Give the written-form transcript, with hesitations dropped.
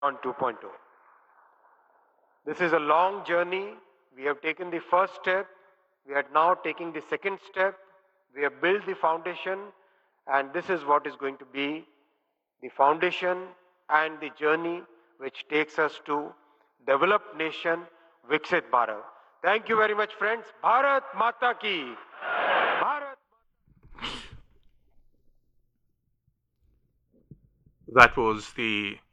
on 2.0. This is a long journey. We have taken the first step. We are now taking the second step. We have built the foundation, and this is what is going to be the foundation and the journey which takes us to developed nation, Viksit Bharat. Thank you very much, friends. Bharat Mata Ki. Bharat. That was the